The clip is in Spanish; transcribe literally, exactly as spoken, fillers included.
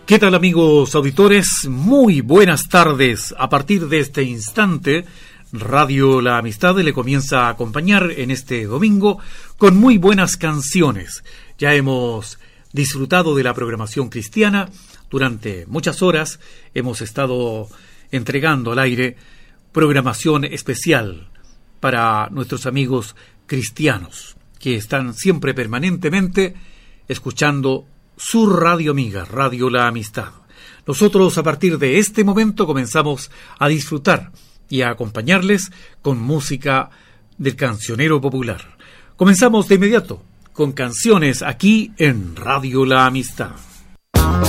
¿Qué tal, amigos auditores? Muy buenas tardes. A partir de este instante, Radio La Amistad le comienza a acompañar en este domingo con muy buenas canciones. Ya hemos disfrutado de la programación cristiana. Durante muchas horas hemos estado entregando al aire programación especial para nuestros amigos cristianos que están siempre permanentemente escuchando su radio amiga, Radio La Amistad. Nosotros a partir de este momento comenzamos a disfrutar y a acompañarles con música del cancionero popular. Comenzamos de inmediato con canciones aquí en Radio La Amistad.